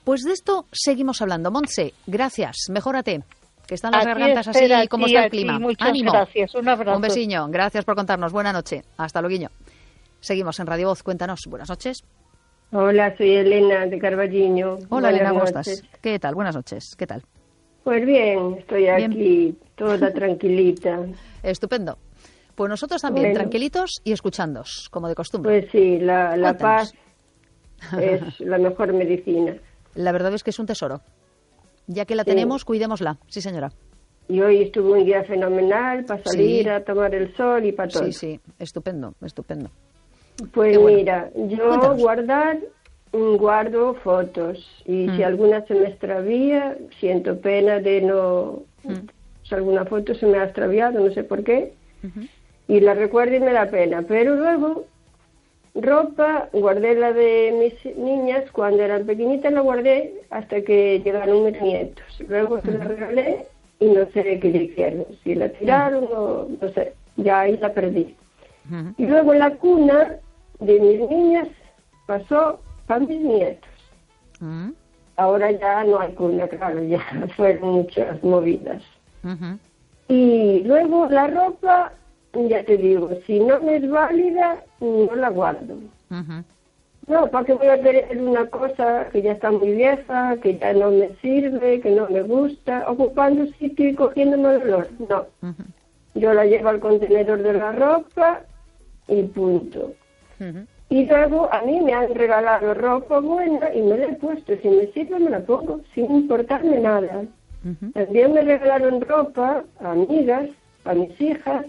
Pues de esto seguimos hablando. Montse, gracias, mejórate, que están las A ti, gargantas así Esther, como a ti, está el a ti, clima. muchas ¡Ánimo! gracias, un abrazo. Un besiño, gracias por contarnos. Buena noche, hasta luego. Seguimos en Radio Voz, cuéntanos. Buenas noches. Hola, soy Elena de Carballiño. Hola, Elena, ¿cómo noches. estás? ¿Qué tal? Buenas noches, ¿qué tal? Pues bien, estoy Bien. aquí toda tranquilita. Estupendo. Pues nosotros también, Bueno. tranquilitos y escuchándos, como de costumbre. Pues sí, la Cuéntanos. paz es la mejor medicina. La verdad es que es un tesoro. Ya que la Sí. tenemos, cuidémosla. Sí, señora. Y hoy estuvo un día fenomenal para salir Sí. a tomar el sol y para todo. Sí, sí, estupendo, estupendo. Pues Qué bueno. mira, yo Cuéntanos. guardo fotos y si alguna se me extravía, siento pena de no... Si alguna foto se me ha extraviado, no sé por qué, y la recuerdo y me da pena. Pero luego, ropa, guardé la de mis niñas, cuando eran pequeñitas la guardé hasta que llegaron mis nietos. Luego se la regalé y no sé qué le hicieron, si la tiraron o no sé, ya ahí la perdí. Y luego la cuna de mis niñas pasó para mis nietos. Mm, Ahora ya no hay cuna, claro, ya fueron muchas movidas. ujú. Y luego la ropa, ya te digo, si no me es válida, no la guardo. Ujú. No, ¿para qué voy a querer una cosa que ya está muy vieja, que ya no me sirve, que no me gusta, ocupando sitio y cogiéndome el olor? No. Ujú. Yo la llevo al contenedor de la ropa y punto. Ujú. Y luego a mí me han regalado ropa buena y me la he puesto. Si me sirve, me la pongo, sin importarme nada. Ujú. También me regalaron ropa a amigas, a mis hijas,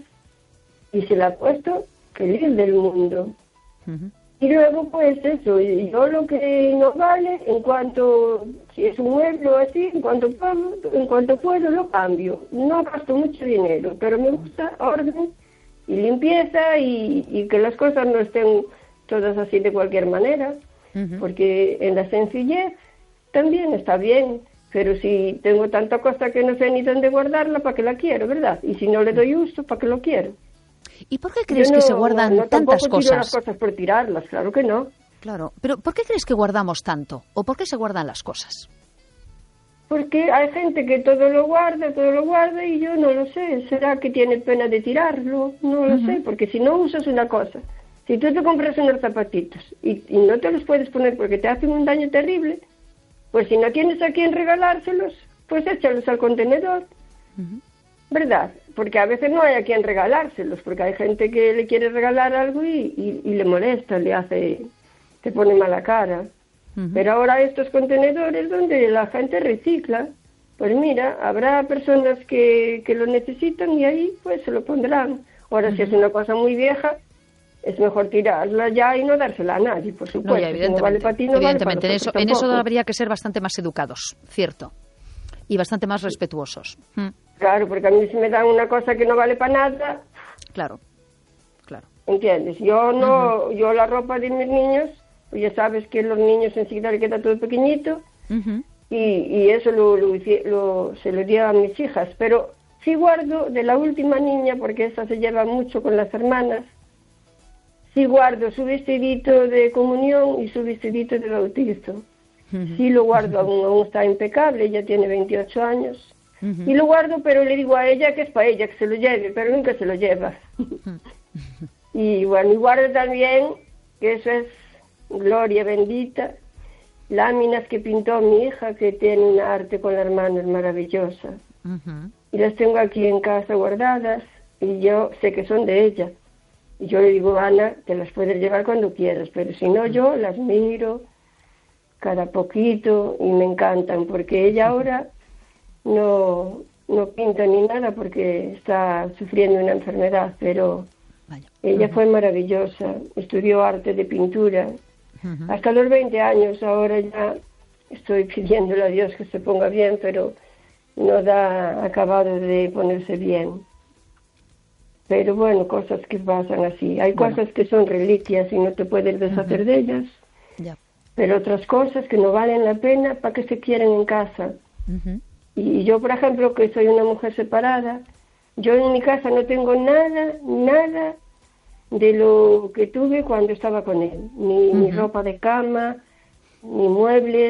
y se la he puesto feliz del mundo. Ujú. Y luego, pues eso, y yo lo que no vale, en cuanto, si es un mueble o así, en cuanto puedo, lo cambio. No gasto mucho dinero, pero me gusta orden y limpieza y que las cosas no estén todas así de cualquier manera, Ujú. porque en la sencillez también está bien, pero si tengo tanta cosa que no sé ni dónde guardarla, ¿para qué la quiero, verdad? Y si no le doy uso, ¿para qué lo quiero? ¿Y por qué crees Yo que se guardan no, tantas tampoco tiro las cosas? cosas por tirarlas, claro que no. Claro, pero ¿por qué crees que guardamos tanto? ¿O por qué se guardan las cosas? Porque hay gente que todo lo guarda y yo no lo sé. ¿Será que tiene pena de tirarlo? No lo sé, porque si no usas una cosa, si tú te compras unos zapatitos y no te los puedes poner porque te hacen un daño terrible, pues si no tienes a quién regalárselos, pues échalos al contenedor, ¿verdad? Porque a veces no hay a quien regalárselos, porque hay gente que le quiere regalar algo y le molesta, te pone mala cara. Pero ahora estos contenedores donde la gente recicla, pues mira, habrá personas que lo necesitan y ahí pues se lo pondrán. Ahora si es una cosa muy vieja, es mejor tirarla ya y no dársela a nadie, por supuesto. No, ya, Si no vale para ti, no vale para evidentemente. nosotros En eso tampoco. habría que ser bastante más educados, cierto. Y bastante más respetuosos. Claro, porque a mí si me dan una cosa que no vale para nada, Claro, claro. ¿entiendes? Yo no, yo la ropa de mis niños, pues ya sabes que los niños enseguida le queda todo pequeñito, Ujú. y eso se lo di a mis hijas, pero sí guardo de la última niña, porque esa se lleva mucho con las hermanas, sí guardo su vestidito de comunión y su vestidito de bautizo. Sí lo guardo, aún está impecable, ella tiene 28 años, y lo guardo, pero le digo a ella que es para ella, que se lo lleve, pero nunca se lo lleva. Y bueno, y guardo también, que eso es gloria bendita, láminas que pintó mi hija, que tiene un arte con las manos maravillosa. Ujú. Y las tengo aquí en casa guardadas, y yo sé que son de ella. Y yo le digo, Ana, te las puedes llevar cuando quieras, pero si no, yo las miro cada poquito y me encantan, porque ella ahora no pinta ni nada porque está sufriendo una enfermedad, pero Vaya. ella fue maravillosa, estudió arte de pintura. Hasta los 20 años, ahora ya estoy pidiéndole a Dios que se ponga bien, pero no da acabado de ponerse bien. Pero bueno, cosas que pasan así. Hay cosas que son reliquias y no te puedes deshacer de ellas, Ya. pero otras cosas que no valen la pena, ¿para qué se quieren en casa? Ujú. Y yo, por ejemplo, que soy una mujer separada, yo en mi casa no tengo nada de lo que tuve cuando estaba con él. Ni ropa de cama, ni muebles.